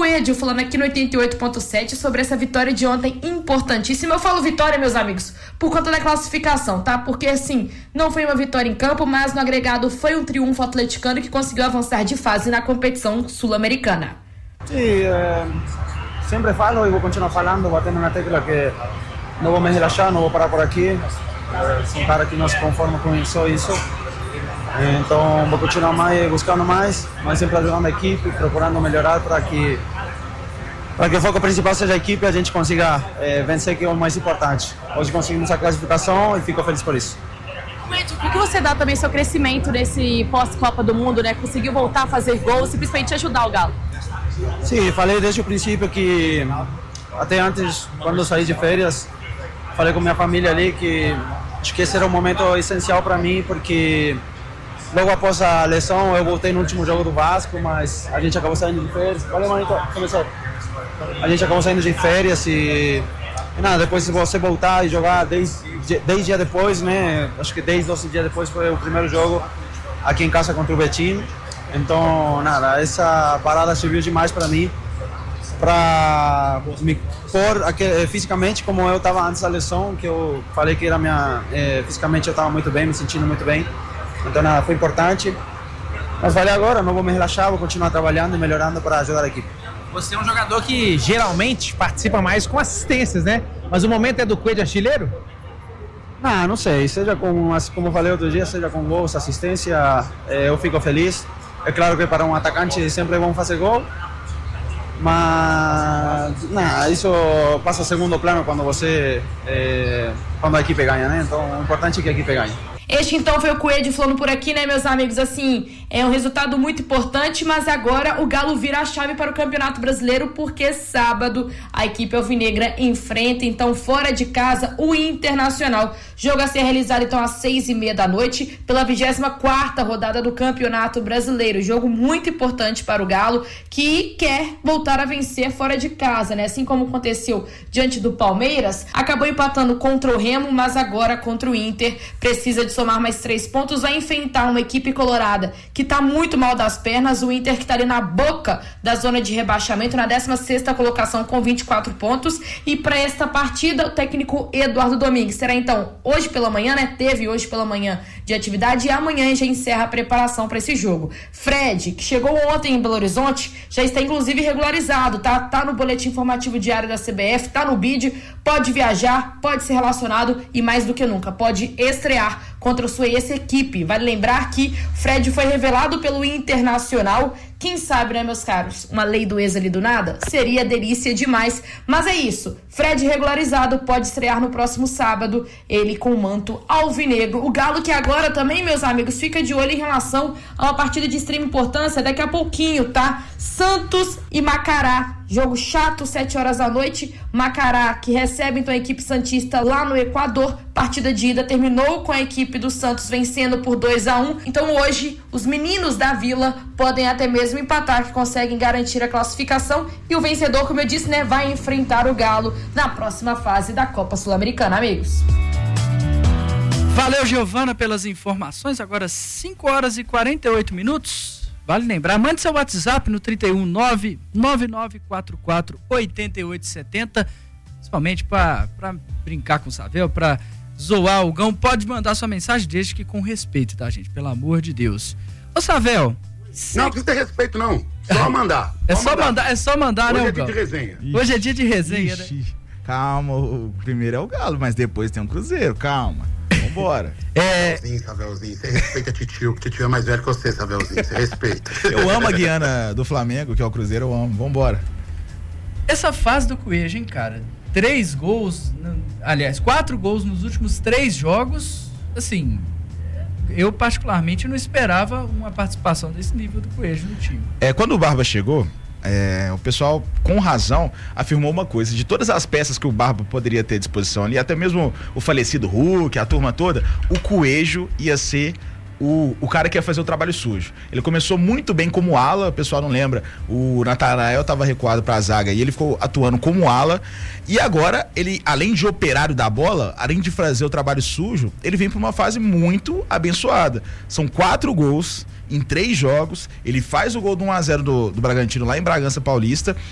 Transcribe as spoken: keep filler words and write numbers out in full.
Coelho falando aqui no oitenta e oito ponto sete sobre essa vitória de ontem importantíssima. Eu falo vitória, meus amigos, por conta da classificação, tá? Porque assim, não foi uma vitória em campo, mas no agregado foi um triunfo atleticano que conseguiu avançar de fase na competição sul-americana. Sim, eh, sempre falo e vou continuar falando, batendo na tecla que não vou me relaxar, não vou parar por aqui. Eh, sou um cara que não se conforma com só isso. Então vou continuar mais, buscando mais, mas sempre ajudando a equipe, procurando melhorar para que para que o foco principal seja a equipe e a gente consiga é, vencer, que é o mais importante. Hoje conseguimos a classificação e fico feliz por isso. O que você dá também seu crescimento nesse pós-Copa do Mundo, né? Conseguiu voltar a fazer gols, simplesmente ajudar o Galo? Sim, falei desde o princípio que até antes, quando eu saí de férias, falei com minha família ali que acho que esse era um momento essencial para mim, porque logo após a lesão, eu voltei no último jogo do Vasco, mas a gente acabou saindo de férias. Valeu, Manito, começou. A gente acabou saindo de férias e, e nada, depois se você voltar e jogar dez, dez dias depois, né? Acho que dez, doze dias depois foi o primeiro jogo aqui em casa contra o Betim. Então, nada, essa parada serviu demais para mim, para me pôr aqui, fisicamente como eu estava antes da lesão, que eu falei que era minha, eh, fisicamente eu estava muito bem, me sentindo muito bem. Então nada, foi importante, mas vale agora, não vou me relaxar, vou continuar trabalhando e melhorando para ajudar a equipe. Você é um jogador que geralmente participa mais com assistências, né? Mas o momento é do Coelho artilheiro? Não, não sei, seja com, como eu falei outro dia, seja com gols, assistência, eh, eu fico feliz. É claro que para um atacante sempre é bom fazer gol, mas não, isso passa a segundo plano quando você, eh, quando a equipe ganha, né? Então o importante é que a equipe ganhe. Este então foi o Coelho falando por aqui, né, meus amigos? Assim, é um resultado muito importante, mas agora o Galo vira a chave para o Campeonato Brasileiro, porque sábado a equipe alvinegra enfrenta, então, fora de casa, o Internacional. Jogo a ser realizado, então, às seis e meia da noite, pela vigésima quarta rodada do Campeonato Brasileiro. Jogo muito importante para o Galo, que quer voltar a vencer fora de casa, né? Assim como aconteceu diante do Palmeiras, acabou empatando contra o Remo, mas agora contra o Inter precisa de somar mais três pontos, vai enfrentar uma equipe colorada que tá muito mal das pernas, o Inter que tá ali na boca da zona de rebaixamento, na décima sexta colocação com vinte e quatro pontos, e para esta partida o técnico Eduardo Domingues será então hoje pela manhã, né, teve hoje pela manhã de atividade, e amanhã já encerra a preparação para esse jogo. Fred, que chegou ontem em Belo Horizonte, já está inclusive regularizado, tá? Tá no boletim informativo diário da C B F, tá no B I D, pode viajar, pode ser relacionado e mais do que nunca, pode estrear contra a sua ex-equipe. Vale lembrar que Fred foi revelado pelo Internacional. Quem sabe, né, meus caros? Uma lei do ex ali do nada? Seria delícia demais. Mas é isso. Fred regularizado pode estrear no próximo sábado. Ele com o manto alvinegro. O Galo que agora também, meus amigos, fica de olho em relação a uma partida de extrema importância daqui a pouquinho, tá? Santos e Macará. Jogo chato, sete horas da noite. Macará, que recebe então a equipe santista lá no Equador. Partida de ida terminou com a equipe do Santos vencendo por dois a um. Então hoje, os meninos da Vila podem até mesmo empatar, que conseguem garantir a classificação. E o vencedor, como eu disse, né, vai enfrentar o Galo na próxima fase da Copa Sul-Americana, amigos. Valeu, Giovana, pelas informações. Agora cinco horas e quarenta e oito minutos. Vale lembrar, mande seu WhatsApp no trinta e um, nove nove nove quatro quatro, oito oito sete zero, principalmente para brincar com o Savel, para zoar o Gão. Pode mandar sua mensagem, desde que com respeito, tá, gente? Pelo amor de Deus. Ô, Savel. Cê... Não, não precisa ter respeito, não. Só mandar. É só mandar. mandar, é só mandar, Hoje né, é dia de resenha. Ixi. Hoje é dia de resenha, Ixi. né? Calma, o primeiro é o Galo, mas depois tem um Cruzeiro, calma. Vambora. É... Savelzinho, Savelzinho, você respeita a Titio, que Titio é mais velho que você, Savelzinho, você respeita. Eu amo a Guiana do Flamengo, que é o Cruzeiro, eu amo, vambora. Essa fase do Coelho, hein, cara? Três gols, aliás, quatro gols nos últimos três jogos, assim, eu particularmente não esperava uma participação desse nível do Coelho no time. É, quando o Barba chegou, É, o pessoal, com razão, afirmou uma coisa: de todas as peças que o Barba poderia ter à disposição ali, até mesmo o falecido Hulk, a turma toda, o Coelho ia ser o, o cara que ia fazer o trabalho sujo. Ele começou muito bem como ala, o pessoal não lembra, o Natanael estava recuado para a zaga e ele ficou atuando como ala, e agora ele, além de operário da bola, além de fazer o trabalho sujo, ele vem para uma fase muito abençoada. São quatro gols em três jogos, ele faz o gol do um a zero do, do Bragantino lá em Bragança Paulista,